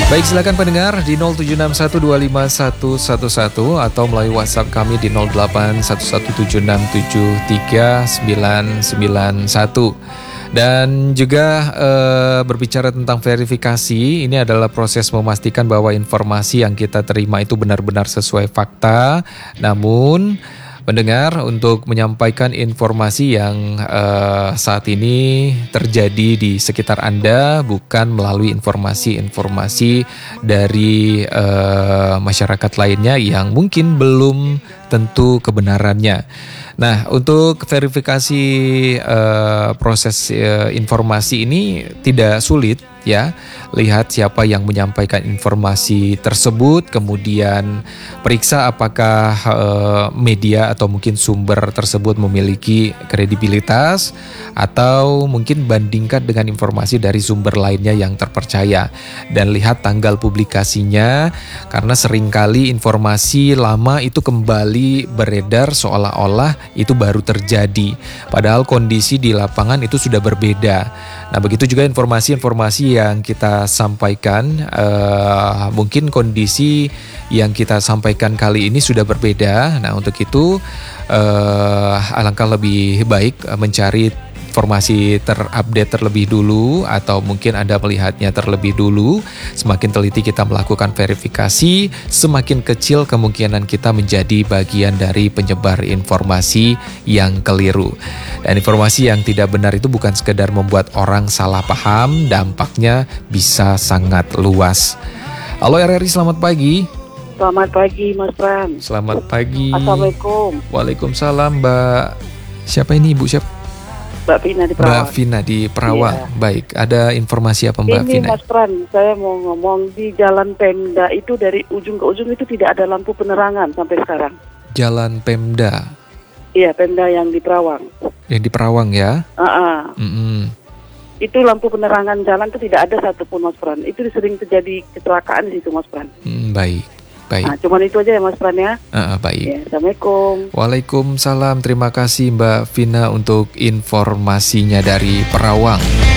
Baik, silakan pendengar di 0761251111 atau melalui WhatsApp kami di 081176739991. Dan juga berbicara tentang verifikasi, ini adalah proses memastikan bahwa informasi yang kita terima itu benar-benar sesuai fakta. Namun pendengar, untuk menyampaikan informasi yang saat ini terjadi di sekitar Anda bukan melalui informasi-informasi dari masyarakat lainnya yang mungkin belum tentu kebenarannya. Nah, untuk verifikasi proses informasi ini tidak sulit ya. Lihat siapa yang menyampaikan informasi tersebut, kemudian periksa apakah media atau mungkin sumber tersebut memiliki kredibilitas, atau mungkin bandingkan dengan informasi dari sumber lainnya yang terpercaya. Dan lihat tanggal publikasinya, karena seringkali informasi lama itu kembali beredar seolah-olah itu baru terjadi, padahal kondisi di lapangan itu sudah berbeda. Nah, begitu juga informasi-informasi yang kita sampaikan, mungkin kondisi yang kita sampaikan kali ini sudah berbeda. Nah, untuk itu alangkah lebih baik mencari informasi terupdate terlebih dulu, atau mungkin Anda melihatnya terlebih dulu. Semakin teliti kita melakukan verifikasi, semakin kecil kemungkinan kita menjadi bagian dari penyebar informasi yang keliru. Dan informasi yang tidak benar itu bukan sekedar membuat orang salah paham, dampaknya bisa sangat luas. Halo RRI, selamat pagi. Selamat pagi, Mas Pram. Selamat pagi. Assalamualaikum. Waalaikumsalam, Mbak. Siapa ini, Ibu? Siapa? Mbak Vina di Perawang. Mbak Vina di Perawang. Iya. Baik, ada informasi apa Mbak Ini Vina? Mas Pram, saya mau ngomong, di Jalan Pemda itu dari ujung ke ujung itu tidak ada lampu penerangan sampai sekarang. Jalan Pemda? Iya, Pemda yang di Perawang. Yang di Perawang ya? Itu lampu penerangan jalan itu tidak ada satupun, Mas Pram. Itu sering terjadi kecelakaan di situ, Mas Pram. Baik. Nah, cuman itu aja ya, Mas Pram ya. Baik. Ya, Assalamualaikum. Waalaikumsalam. Terima kasih Mbak Vina untuk informasinya dari Perawang.